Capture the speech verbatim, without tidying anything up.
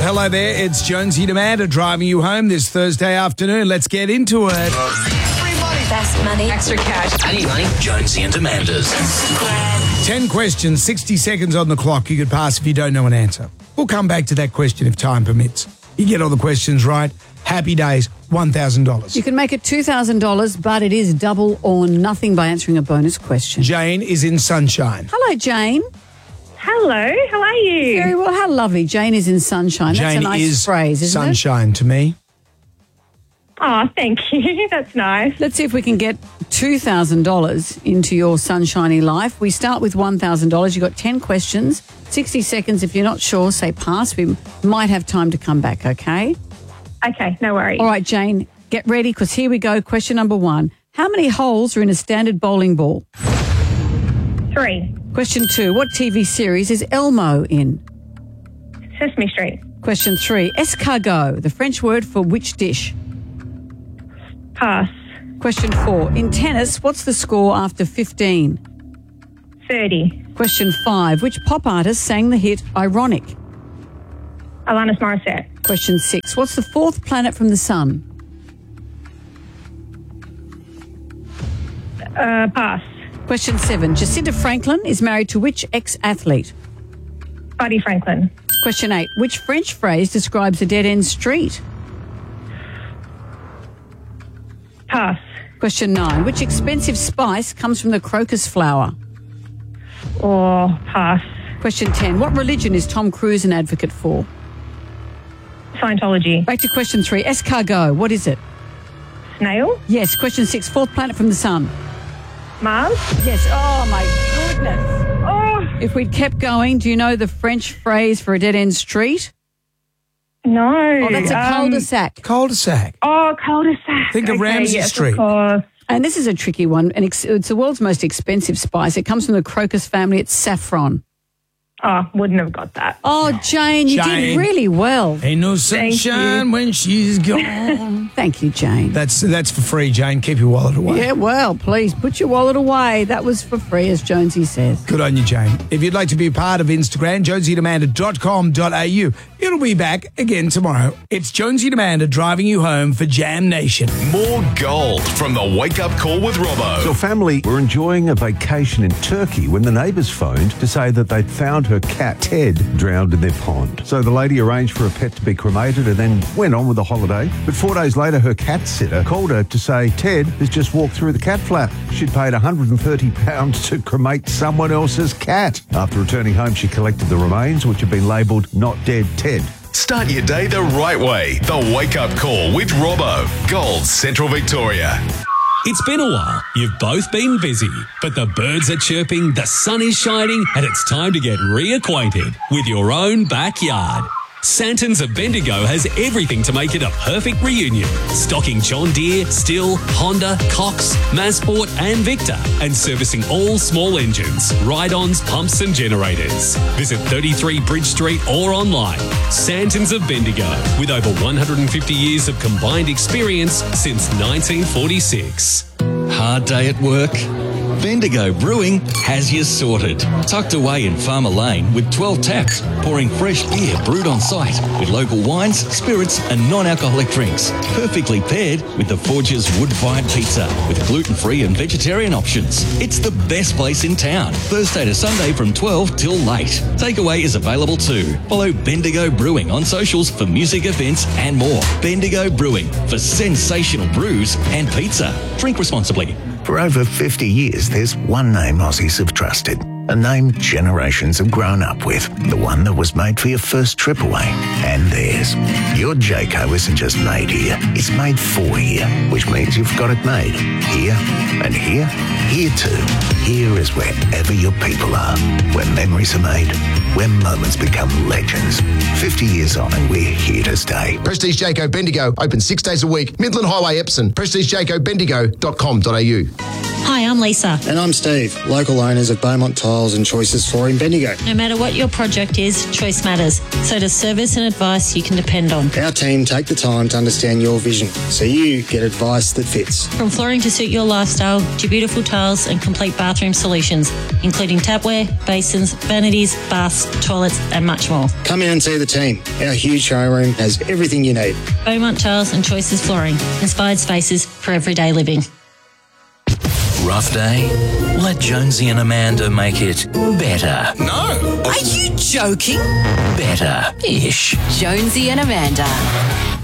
Hello there, it's Jonesy and Amanda driving you home this Thursday afternoon. Let's get into it. Free money. Best money. Extra cash. I need money. Jonesy and Amanda's. Ten questions, sixty seconds on the clock. You could pass if you don't know an answer. We'll come back to that question if time permits. You get all the questions right. Happy days, one thousand dollars. You can make it two thousand dollars, but it is double or nothing by answering a bonus question. Jane is in Sunshine. Hello, Jane. Hello, how are you? Very well. How lovely. Jane is in Sunshine. That's Jane a nice is phrase, isn't sunshine to me. Oh, thank you. That's nice. it? Let's see if we can get two thousand dollars into your sunshiny life. We start with one thousand dollars. You've got ten questions, sixty seconds. If you're not sure, say pass. We might have time to come back, okay? Okay, no worries. All right, Jane, get ready because here we go. Question number one. How many holes are in a standard bowling ball? Three. Question two. What T V series is Elmo in? Sesame Street. Question three. Escargot, the French word for which dish? Pass. Question four. In tennis, what's the score after fifteen? thirty. Question five. Which pop artist sang the hit Ironic? Alanis Morissette. Question six. What's the fourth planet from the sun? Uh, pass. Question seven. Jacinta Franklin is married to which ex-athlete? Buddy Franklin. Question eight. Which French phrase describes a dead-end street? Pass. Question nine. Which expensive spice comes from the crocus flower? Or pass. Question ten. What religion is Tom Cruise an advocate for? Scientology. Back to question three. Escargot. What is it? Snail. Yes. Question six. Fourth planet from the sun? Mars. Yes. Oh, my goodness. Oh, If we'd kept going, do you know the French phrase for a dead-end street? no. Oh, that's a Um, cul-de-sac. Cul-de-sac. Oh, cul-de-sac. Think of Okay, Ramsay yes, Street. Of course. And this is a tricky one. And it's, it's the world's most expensive spice. It comes from the crocus family. It's saffron. Oh, wouldn't have got that. Oh, Jane, you Jane. did really well. Ain't no Thank sunshine you. when she's gone. Thank you, Jane. That's that's for free, Jane. Keep your wallet away. Yeah, well, please put your wallet away. That was for free, as Jonesy says. Good on you, Jane. If you'd like to be a part of Instagram, jonesy and amanda dot com dot a u. It'll be back again tomorrow. It's Jonesy and Amanda driving you home for Jam Nation. More gold from the Wake Up Call with Robbo. Your family were enjoying a vacation in Turkey when the neighbours phoned to say that they'd found her cat, Ted, drowned in their pond. So the lady arranged for her pet to be cremated and then went on with the holiday. But four days later, her cat sitter called her to say Ted has just walked through the cat flap. She'd paid one hundred thirty pounds to cremate someone else's cat. After returning home, she collected the remains, which had been labelled Not Dead Ted. Start your day the right way. The Wake Up Call with Robbo. Gold Central Victoria. It's been a while. You've both been busy, but the birds are chirping, the sun is shining, and it's time to get reacquainted with your own backyard. Santons of Bendigo has everything to make it a perfect reunion. Stocking John Deere, Stihl, Honda, Cox, Mazsport and Victor, and servicing all small engines, ride-ons, pumps and generators. Visit thirty-three Bridge Street or online. Santons of Bendigo, with over one hundred fifty years of combined experience since nineteen forty-six. Hard day at work? Bendigo Brewing has you sorted. Tucked away in Farmer Lane with twelve taps, pouring fresh beer brewed on site with local wines, spirits and non-alcoholic drinks. Perfectly paired with the Forge's wood-fired pizza with gluten-free and vegetarian options. It's the best place in town. Thursday to Sunday from twelve till late. Takeaway is available too. Follow Bendigo Brewing on socials for music events and more. Bendigo Brewing for sensational brews and pizza. Drink responsibly. For over fifty years, there's one name Aussies have trusted. A name generations have grown up with. The one that was made for your first trip away. And theirs. Your Jayco isn't just made here. It's made for here. Which means you've got it made. Here and here. Here too. Here is wherever your people are. Where memories are made. Where moments become legends. fifty years on and we're here to stay. Prestige Jayco Bendigo, open six days a week. Midland Highway, Epsom. prestige jayco bendigo dot com dot a u. Hi, I'm Lisa. And I'm Steve, local owners of Beaumont Tiles and Choices Flooring Bendigo. No matter what your project is, choice matters. So does service and advice you can depend on. Our team take the time to understand your vision, so you get advice that fits. From flooring to suit your lifestyle to beautiful tiles and complete bathroom solutions, including tapware, basins, vanities, baths, toilets and much more. Come in and see the team. Our huge showroom has everything you need. Beaumont Tiles and Choices Flooring. Inspired spaces for everyday living. Rough day? Let Jonesy and Amanda make it better. No. Are you joking? Better-ish. Jonesy and Amanda.